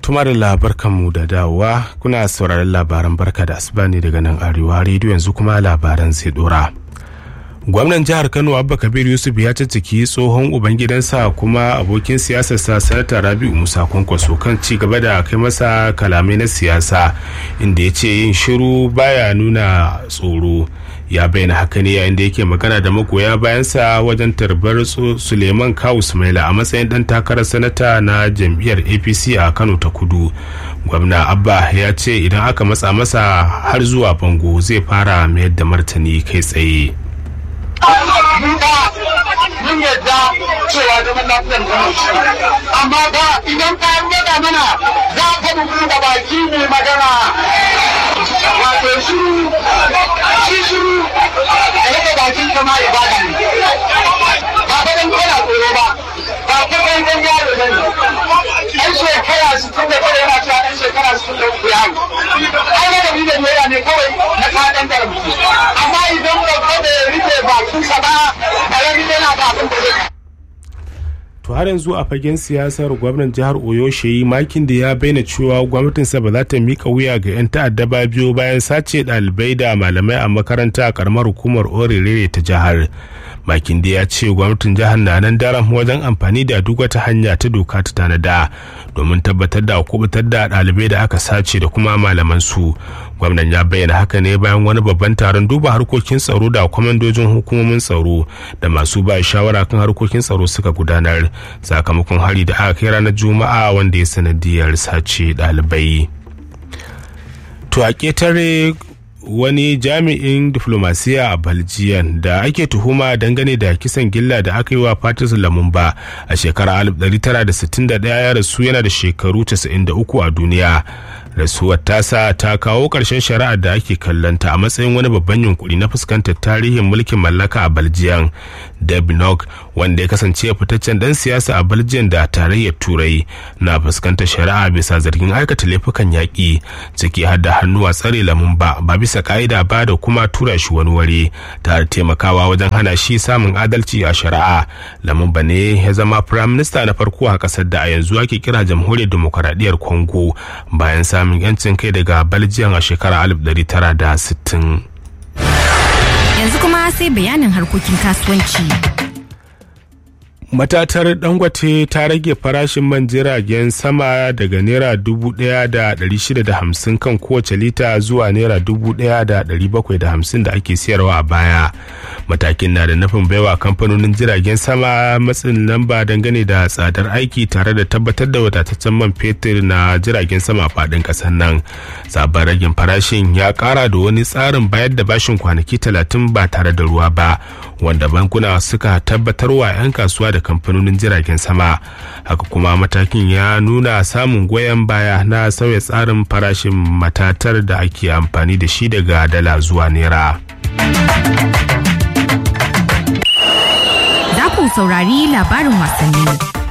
Tumar labarkanmu da dawowa kuna sauraron labaran barka da asuba ne daga nan arewa rediyo yanzu kuma labaran sai dora. Gwamnan jihar Kano Abba Kabir Yusuf ya cicciki tsohon ubangidansa kuma abokin siyasarsa Sanata Rabi'u Musa Kwankwaso kan ci gaba da kai masa kalamai na siyasa inda ya ce yin shiru baya nuna tsoro. Ya bayyana haka ne yayin da yake magana da magoya bayansa wajen tarbar Suleiman Kawu Sumaila a matsayin dan takarar sanata na jam'iyyar APC a Kano ta Kudu. Gwamna Abba ya ce idan aka matsa masa har zuwa bango zai fara mayar da martani kai tsaye. Mun yadda cewa zaman lafiyar Kano shi, amma ba idan ka yada mana za ka bugu da baki mai magana. Wato shiru da yake bakin kama ibada ne. Ba ba dan kana tsoro ba, ba ko dan yaro ne. Ɗan shekara 69 yana cewa ɗan shekara 63 ya hau. Ai da dalilin ne kawai na kaɗan da rubutu. Amma idan ba da rike bakinsa ba, To har yanzu a fagen siyasar gwamnan jihar Oyo Sheyi Makin da ya bayyana cewa gwamnatinsa ba za ta mika wuya ga 'yan ta'adda ba biyo bayan sace ɗalibai da malamai a makaranta a karamar hukumar Orere ta jihar. Makin da ya ce gwamnatin jihar na nan daram wajen amfani da duk wata hanya ta doka ta tanada domin tabbatar da kubutar da ɗalibai da aka sace da kuma malaman su. Gwamnan ya bayyana haka ne bayan wani babban taron duba harkokin tsaro da kwamandojin hukumomin tsaro da masu ba shawara kan harkokin tsaro suka gudanar sakamakon hari da aka kai ranar Juma'a wanda ya sanadiyar sace ɗalibai. To a ƙetare wani jami'in diflomasiya a Belgium da ake tuhuma dangane da kisan gilla da aka yi wa Patrice Lumumba a shekarar 1961 ya rasu yana da shekaru 93 a duniya. Rasuwar tasa ta kawo ƙarshen shari'ar da ake kallanta a matsayin wani babban yunkuri na fuskantar tarihin mulkin mallaka a Belgium. Deb Nock, wanda ya kasance fitaccen dan siyasa a Belgium da tarayyar Turai, na fuskantar shari'a bisa zargin aikata laifukan yaƙi ciki har da hannu a tsare Lumumba ba bisa ka'ida ba da kuma tura shi wani wuri tare taimakawa wajen hana shi samun adalci a shari'a. Lumumba ne ya zama Prime Minister na farko a ƙasar da a yanzu ake kira Jamhuriyar Dimokuraɗiyyar Congo bayan samun yancin kai daga Belgium a shekarar 1960. Yanzu kuma sai bayanin harkokin kasuwanci. Matatar Dangote ta rage farashin man jiragen sama daga naira 1,650 kan kowace lita zuwa naira 1,750 da ake siyarwa a baya. Matakin na da nufin baiwa kamfanonin jiragen sama matsin lamba dangane da tsadar aiki tare da tabbatar da wadataccen man fetur na jiragen sama a faɗin ƙasar nan. Sabon ragin farashin ya ƙara da wani tsarin bayar da bashin kwanaki 30 ba tare da ruwa ba, wanda bankuna suka tabbatarwa 'yan kasuwa da kamfanonin jiragen sama. Haka kuma matakin ya nuna samun goyon baya na sauya tsarin farashin matatar da ake amfani da shi daga dala zuwa naira. Za ku saurari labarin wasanni.